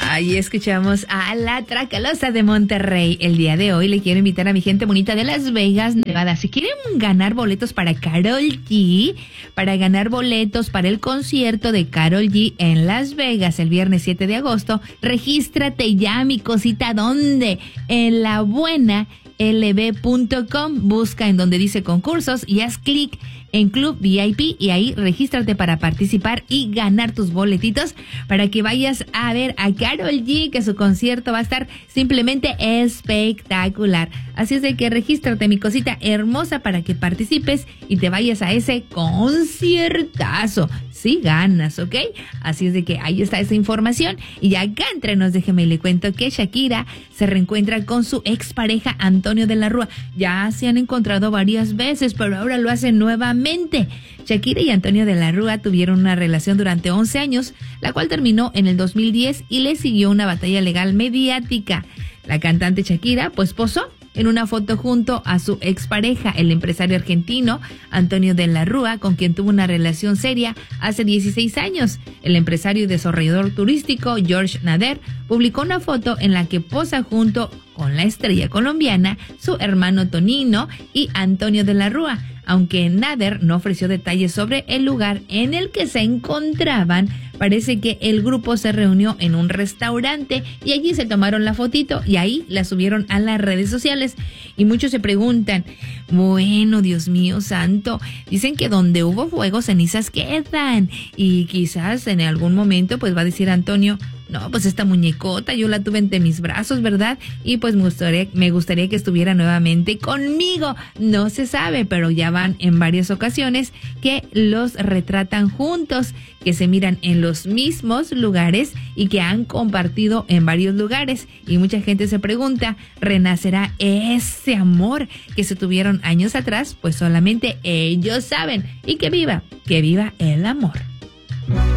Ahí escuchamos a La Tracalosa de Monterrey. El día de hoy le quiero invitar a mi gente bonita de Las Vegas, Nevada. Si quieren ganar boletos para Karol G, para ganar boletos para el concierto de Karol G en Las Vegas el viernes 7 de agosto, regístrate ya, mi cosita. ¿Dónde? En la buena lb.com, busca en donde dice concursos y haz clic en Club VIP y ahí regístrate para participar y ganar tus boletitos para que vayas a ver a Karol G, que su concierto va a estar simplemente espectacular. Así es de que regístrate, mi cosita hermosa, para que participes y te vayas a ese conciertazo. Si ganas, ¿ok? Así es de que ahí está esa información. Y acá entre nos, déjeme y le cuento que Shakira se reencuentra con su expareja Antonio de la Rúa. Ya se han encontrado varias veces, pero ahora lo hacen nuevamente. Shakira y Antonio de la Rúa tuvieron una relación durante 11 años, la cual terminó en el 2010 y le siguió una batalla legal mediática. La cantante Shakira pues posó en una foto junto a su expareja, el empresario argentino Antonio de la Rúa, con quien tuvo una relación seria hace 16 años. El empresario y desarrollador turístico George Nader publicó una foto en la que posa junto con la estrella colombiana, su hermano Tonino y Antonio de la Rúa. Aunque Nader no ofreció detalles sobre el lugar en el que se encontraban, parece que el grupo se reunió en un restaurante y allí se tomaron la fotito y ahí la subieron a las redes sociales. Y muchos se preguntan, bueno, Dios mío santo, dicen que donde hubo fuego cenizas quedan. Y quizás en algún momento pues va a decir Antonio, no, pues esta muñecota yo la tuve entre mis brazos, ¿verdad? Y pues me gustaría que estuviera nuevamente conmigo. No se sabe, pero ya van en varias ocasiones que los retratan juntos, que se miran en los mismos lugares y que han compartido en varios lugares. Y mucha gente se pregunta, ¿renacerá ese amor que se tuvieron años atrás? Pues solamente ellos saben. Y que viva el amor.